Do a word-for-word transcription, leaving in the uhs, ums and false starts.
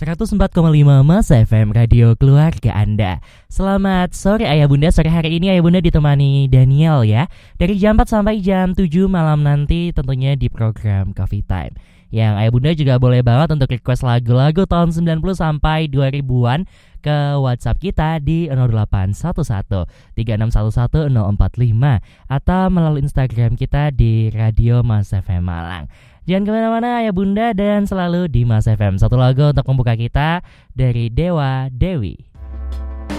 seratus empat koma lima Mas F M Radio Keluarga Anda. Selamat sore Ayah Bunda. Sore hari ini Ayah Bunda ditemani Daniel ya. Dari jam empat sampai jam tujuh malam nanti tentunya di program Coffee Time. Yang Ayah Bunda juga boleh banget untuk request lagu-lagu tahun sembilan puluh sampai dua ribuan ke WhatsApp kita di nol delapan satu satu tiga enam satu satu nol empat lima atau melalui Instagram kita di Radio Mas F M Malang. Jangan kemana-mana Ayah Bunda dan selalu di Mas F M. Satu lagu untuk membuka kita dari Dewa Dewi.